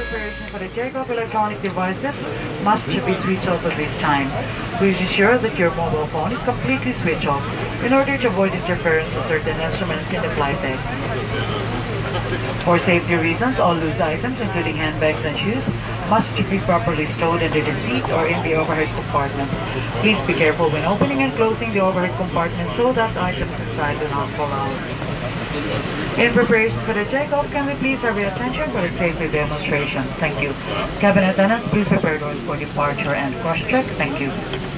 preparation for the check-off electronic devices must be switched off at this time. Please ensure that your mobile phone is completely switched off in order to avoid interference to certain instruments in the flight deck. For safety reasons, all loose items, including handbags and shoes, must be properly stowed under the seat or in the overhead compartments. Please be careful when opening and closing the overhead compartments so that items inside do not fall out. In preparation for the takeoff, can we please have your attention for the safety demonstration? Thank you. Cabin attendants, please prepare doors for departure and cross-check. Thank you.